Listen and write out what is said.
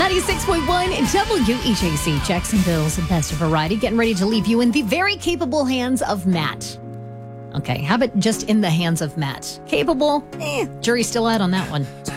96.1 WEJC, Jacksonville's best variety. Getting ready to leave you in the very capable hands of Matt. Okay, how about just in the hands of Matt? Capable? Jury's still out on that one.